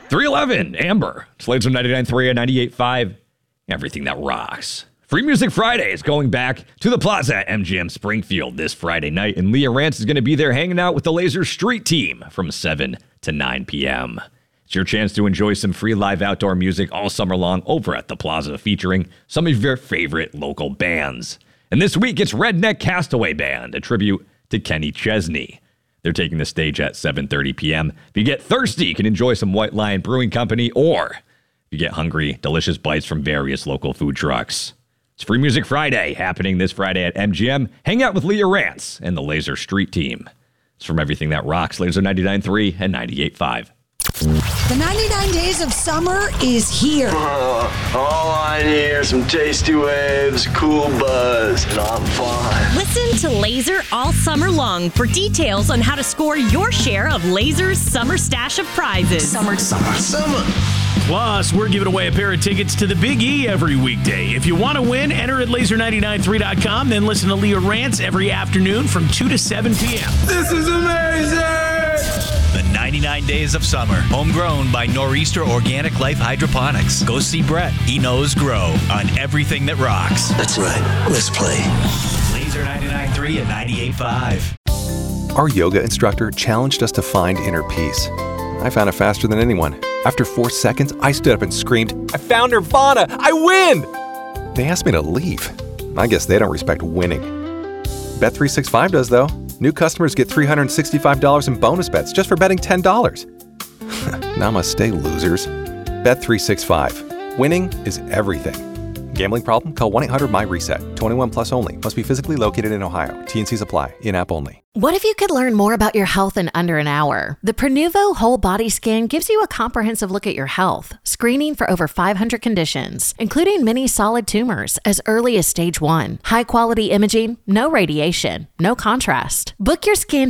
311, Amber. It's Laser 99.3 and 98.5. Everything that rocks. Free Music Friday is going back to the Plaza at MGM Springfield this Friday night, and Leah Rance is going to be there hanging out with the Laser Street Team from 7 to 9 p.m. It's your chance to enjoy some free live outdoor music all summer long over at the Plaza, featuring some of your favorite local bands. And this week, it's Redneck Castaway Band, a tribute to Kenny Chesney. They're taking the stage at 7:30 p.m. If you get thirsty, you can enjoy some White Lion Brewing Company, or if you get hungry, delicious bites from various local food trucks. It's Free Music Friday, happening this Friday at MGM. Hang out with Leah Rance and the Laser Street Team. It's from Everything That Rocks, Laser 99.3 and 98.5. The 99 Days of Summer is here. All I need are some tasty waves, cool buzz, and I'm fine. Listen to Laser all summer long for details on how to score your share of Laser's summer stash of prizes. Summer. Plus, we're giving away a pair of tickets to the Big E every weekday. If you want to win, enter at laser993.com, then listen to Leah Rance every afternoon from 2 to 7 p.m. This is amazing! The 99 Days of Summer, homegrown by Nor'easter Organic Life Hydroponics. Go see Brett. He knows grow on Everything That Rocks. That's right. Let's play. Laser 99.3 and 98.5. Our yoga instructor challenged us to find inner peace. I found it faster than anyone. After 4 seconds, I stood up and screamed, "I found Nirvana! I win!" They asked me to leave. I guess they don't respect winning. Bet365 does, though. New customers get $365 in bonus bets just for betting $10. Namaste, losers. Bet365. Winning is everything. Gambling problem? Call 1-800-MY-RESET. 21 plus only. Must be physically located in Ohio. T&Cs apply. In-app only. What if you could learn more about your health in under an hour? The Prenuvo Whole Body Scan gives you a comprehensive look at your health, screening for over 500 conditions, including many solid tumors as early as stage 1. High-quality imaging, no radiation, no contrast. Book your scan